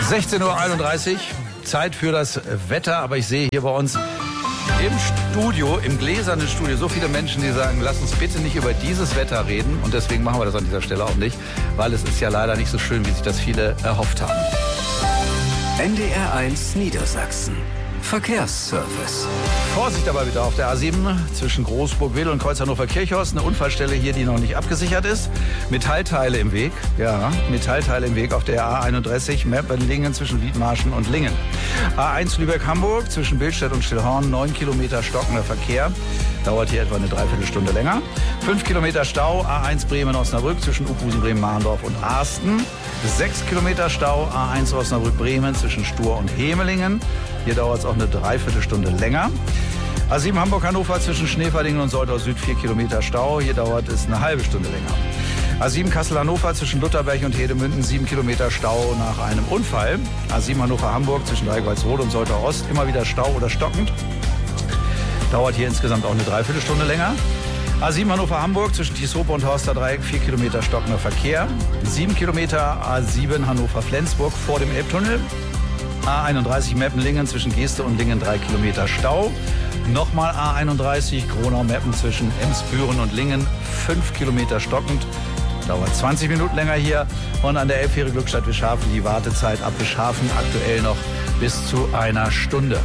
16:31 Uhr, Zeit für das Wetter, aber ich sehe hier bei uns im Studio, im gläsernen Studio, so viele Menschen, die sagen, lass uns bitte nicht über dieses Wetter reden, und deswegen machen wir das an dieser Stelle auch nicht, weil es ist ja leider nicht so schön, wie sich das viele erhofft haben. NDR 1 Niedersachsen. Verkehrsservice. Vorsicht aber bitte auf der A7 zwischen Großburg-Wedel und Kreuz-Hannover-Kirchhorst. Eine Unfallstelle hier, die noch nicht abgesichert ist. Metallteile im Weg. Ja, Metallteile im Weg auf der A31 Meppen-Lingen zwischen Wiedmarschen und Lingen. A1 Lübeck-Hamburg zwischen Billstedt und Stillhorn. 9 Kilometer stockender Verkehr. Dauert hier etwa eine Dreiviertelstunde länger. 5 Kilometer Stau. A1 Bremen-Osnabrück zwischen Uphusen, Bremen-Mahndorf und Arsten. 6 Kilometer Stau. A1 Osnabrück-Bremen zwischen Stur und Hemelingen. Hier dauert es auch eine Dreiviertelstunde länger. A7 Hamburg-Hannover zwischen Schneeferdingen und Soldau Süd 4 Kilometer Stau. Hier dauert es eine halbe Stunde länger. A7 Kassel-Hannover zwischen Lutherberg und Hedemünden 7 Kilometer Stau nach einem Unfall. A7 Hannover-Hamburg zwischen Dreigoldsrode und Soldau Ost immer wieder Stau oder stockend. Dauert hier insgesamt auch eine Dreiviertelstunde länger. A7 Hannover-Hamburg zwischen Tieshope und Horster Dreieck 4 Kilometer stockender Verkehr. 7 Kilometer A7 Hannover-Flensburg vor dem Elbtunnel. A31 Meppen-Lingen zwischen Geeste und Lingen 3 Kilometer Stau. Nochmal A31 Gronau-Meppen zwischen Emsbüren und Lingen 5 Kilometer stockend. Dauert 20 Minuten länger hier. Und an der Elbfähre Glückstadt-Wischhafen die Wartezeit ab Wischhafen aktuell noch bis zu einer Stunde.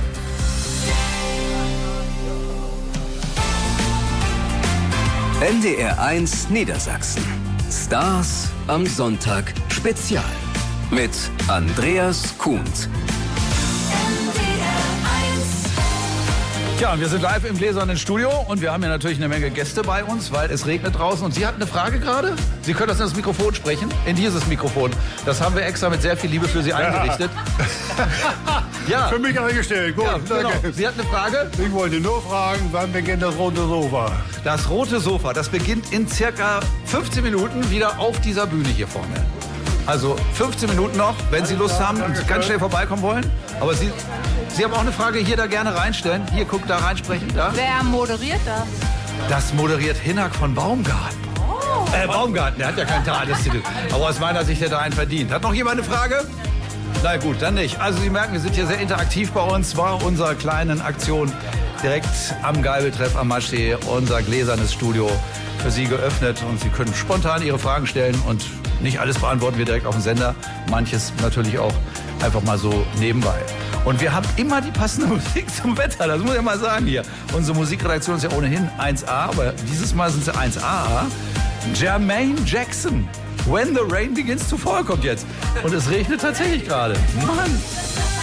NDR 1 Niedersachsen. Stars am Sonntag Spezial. Mit Andreas Kuhns. Ja, und wir sind live im gläsernen Studio und wir haben ja natürlich eine Menge Gäste bei uns, weil es regnet draußen. Und Sie hatten eine Frage gerade? Sie können das in das Mikrofon sprechen, in dieses Mikrofon. Das haben wir extra mit sehr viel Liebe für Sie eingerichtet. Ja. Für mich eingestellt, gut. Ja, genau. Sie hatten eine Frage? Ich wollte nur fragen, wann beginnt das rote Sofa? Das rote Sofa, das beginnt in circa 15 Minuten wieder auf dieser Bühne hier vorne. Also 15 Minuten noch, wenn Sie Lust haben und ganz schnell vorbeikommen wollen. Aber Sie haben auch eine Frage, hier da gerne reinstellen. Hier, guck, da reinsprechen. Da. Wer moderiert das? Das moderiert Hinak von Baumgarten. Oh. Baumgarten, der hat ja keinen Tagestitel. Aber aus meiner Sicht hätte er einen verdient. Hat noch jemand eine Frage? Na gut, dann nicht. Also Sie merken, wir sind hier sehr interaktiv bei uns. War unsere kleinen Aktion direkt am Geibeltreff am Maschsee, unser gläsernes Studio für Sie geöffnet. Und Sie können spontan Ihre Fragen stellen und nicht alles beantworten wir direkt auf dem Sender. Manches natürlich auch einfach mal so nebenbei. Und wir haben immer die passende Musik zum Wetter, das muss ich mal sagen hier. Unsere Musikredaktion ist ja ohnehin 1A, aber dieses Mal sind sie 1A. Jermaine Jackson, When the Rain Begins to Fall kommt jetzt. Und es regnet tatsächlich gerade. Mann!